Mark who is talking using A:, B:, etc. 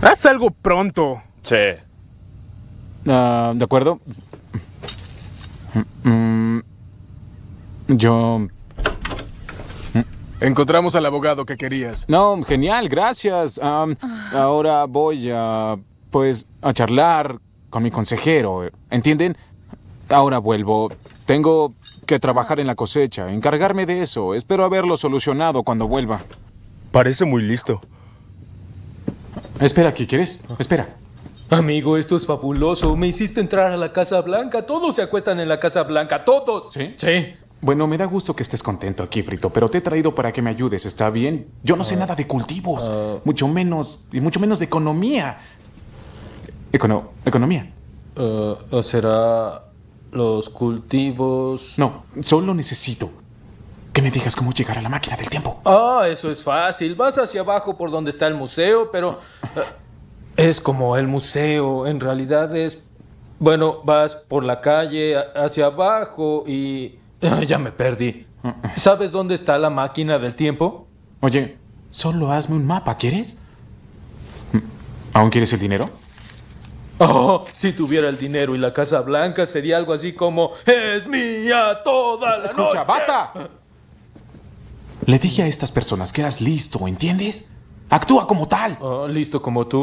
A: Haz algo pronto.
B: Sí.
C: ¿De acuerdo? Yo...
A: Encontramos al abogado que querías.
C: No, genial, gracias. Ahora voy pues, a charlar con mi consejero, ¿entienden? Ahora vuelvo. Tengo que trabajar en la cosecha, encargarme de eso. Espero haberlo solucionado cuando vuelva.
B: Parece muy listo.
C: Espera aquí, ¿quieres? Espera.
D: Amigo, esto es fabuloso. Me hiciste entrar a la Casa Blanca. Todos se acuestan en la Casa Blanca. ¡Todos!
C: ¿Sí?
D: Sí.
C: Bueno, me da gusto que estés contento aquí, Frito, pero te he traído para que me ayudes, ¿está bien? Yo no sé nada de cultivos, mucho menos de economía. ¿Economía?
D: ¿O será los cultivos?
C: No, solo necesito que me digas cómo llegar a la máquina del tiempo.
D: Eso es fácil. Vas hacia abajo por donde está el museo, pero es como el museo. En realidad es... Bueno, vas por la calle hacia abajo y... ya me perdí. ¿Sabes dónde está la máquina del tiempo?
C: Oye, solo hazme un mapa, ¿quieres? ¿Aún quieres el dinero?
D: Oh, si tuviera el dinero y la Casa Blanca sería algo así como ¡es mía toda la
C: Escucha,
D: noche!
C: ¡basta! Le dije a estas personas que eras listo, ¿entiendes? Actúa como tal.
D: Listo como tú.